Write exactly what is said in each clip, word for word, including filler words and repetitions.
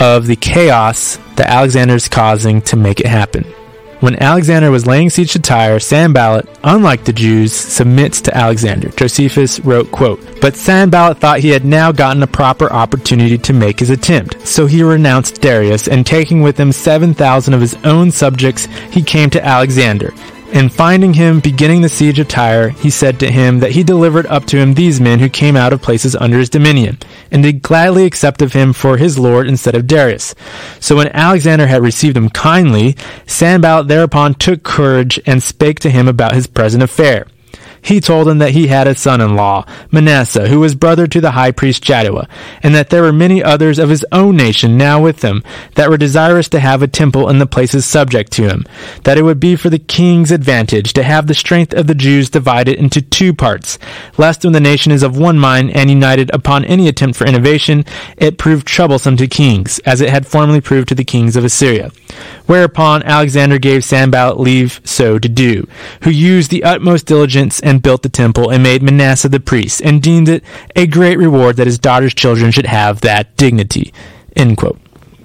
of the chaos that Alexander is causing to make it happen. When Alexander was laying siege to Tyre, Sanballat, unlike the Jews, submits to Alexander. Josephus wrote, quote, "But Sanballat thought he had now gotten a proper opportunity to make his attempt. So he renounced Darius, and taking with him seven thousand of his own subjects, he came to Alexander. And finding him beginning the siege of Tyre, he said to him that he delivered up to him these men who came out of places under his dominion, and did gladly accept of him for his lord instead of Darius. So when Alexander had received him kindly, Sanballat thereupon took courage and spake to him about his present affair. He told him that he had a son-in-law, Manasseh, who was brother to the high priest Jaddua, and that there were many others of his own nation now with him, that were desirous to have a temple in the places subject to him, that it would be for the king's advantage to have the strength of the Jews divided into two parts, lest when the nation is of one mind and united upon any attempt for innovation, it prove troublesome to kings, as it had formerly proved to the kings of Assyria. Whereupon Alexander gave Sanballat leave so to do, who used the utmost diligence and built the temple and made Manasseh the priest, and deemed it a great reward that his daughter's children should have that dignity." End quote.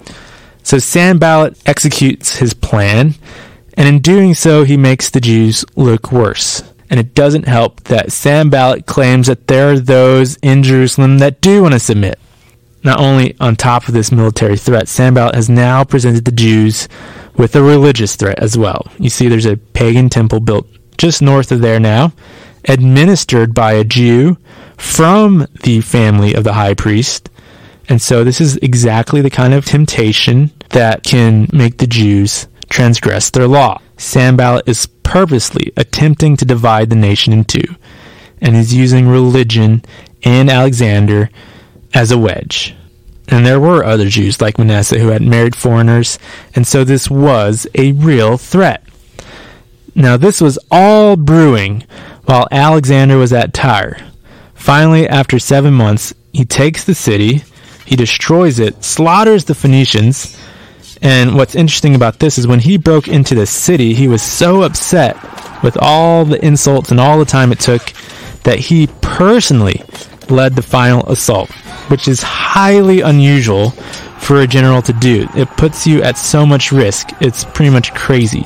So Sanballat executes his plan, and in doing so, he makes the Jews look worse. And it doesn't help that Sanballat claims that there are those in Jerusalem that do want to submit. Not only on top of this military threat, Sanballat has now presented the Jews with a religious threat as well. You see, there's a pagan temple built just north of there now, administered by a Jew from the family of the high priest. And so this is exactly the kind of temptation that can make the Jews transgress their law. Sanballat is purposely attempting to divide the nation in two, and is using religion and Alexander as a wedge. And there were other Jews like Manasseh who had married foreigners, and so this was a real threat. Now this was all brewing while Alexander was at Tyre. Finally, after seven months, he takes the city, he destroys it, slaughters the Phoenicians, and what's interesting about this is when he broke into the city, he was so upset with all the insults and all the time it took that he personally led the final assault, which is highly unusual for a general to do. It puts you at so much risk. It's pretty much crazy.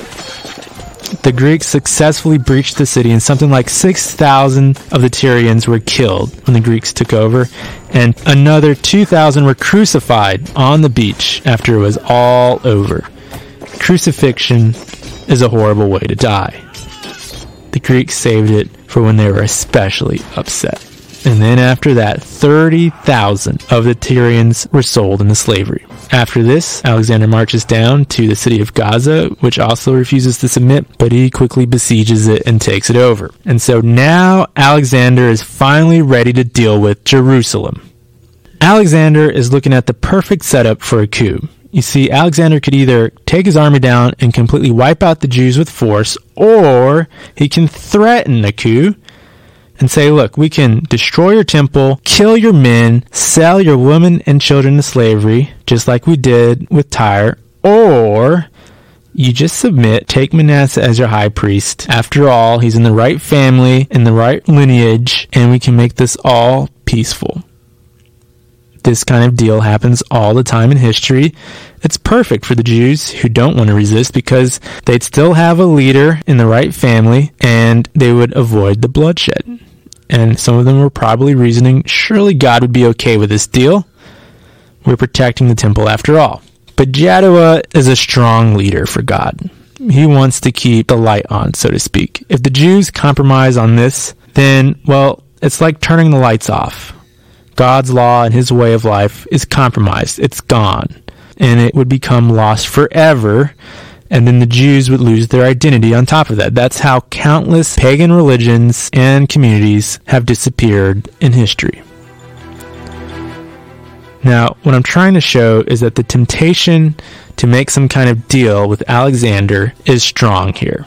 The Greeks successfully breached the city, and something like six thousand of the Tyrians were killed when the Greeks took over, and another two thousand were crucified on the beach after it was all over. Crucifixion is a horrible way to die. The Greeks saved it for when they were especially upset. And then after that, thirty thousand of the Tyrians were sold into slavery. After this, Alexander marches down to the city of Gaza, which also refuses to submit, but he quickly besieges it and takes it over. And so now Alexander is finally ready to deal with Jerusalem. Alexander is looking at the perfect setup for a coup. You see, Alexander could either take his army down and completely wipe out the Jews with force, or he can threaten a coup and say, look, we can destroy your temple, kill your men, sell your women and children to slavery, just like we did with Tyre, or you just submit, take Manasseh as your high priest. After all, he's in the right family, in the right lineage, and we can make this all peaceful. This kind of deal happens all the time in history. It's perfect for the Jews who don't want to resist because they'd still have a leader in the right family and they would avoid the bloodshed. And some of them were probably reasoning, surely God would be okay with this deal. We're protecting the temple after all. But Jaddua is a strong leader for God. He wants to keep the light on, so to speak. If the Jews compromise on this, then, well, it's like turning the lights off. God's law and his way of life is compromised. It's gone. And it would become lost forever. And then the Jews would lose their identity on top of that. That's how countless pagan religions and communities have disappeared in history. Now, what I'm trying to show is that the temptation to make some kind of deal with Alexander is strong here.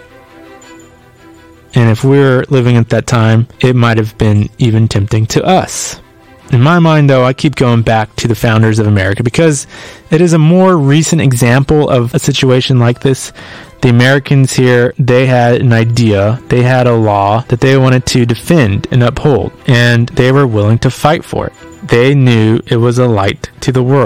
And if we were living at that time, it might have been even tempting to us. In my mind, though, I keep going back to the founders of America because it is a more recent example of a situation like this. The Americans here, they had an idea, they had a law that they wanted to defend and uphold, and they were willing to fight for it. They knew it was a light to the world.